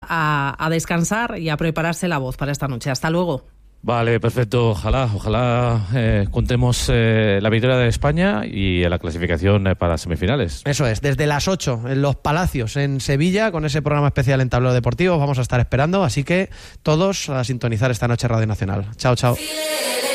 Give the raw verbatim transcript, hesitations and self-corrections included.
a, a descansar y a prepararse la voz para esta noche. Hasta luego. Vale, perfecto. Ojalá, ojalá eh, contemos eh, la victoria de España y la clasificación eh, para semifinales. Eso es, desde las ocho en Los Palacios, en Sevilla, con ese programa especial en Tablero Deportivo. Vamos a estar esperando, así que todos a sintonizar esta noche Radio Nacional. Chao, chao.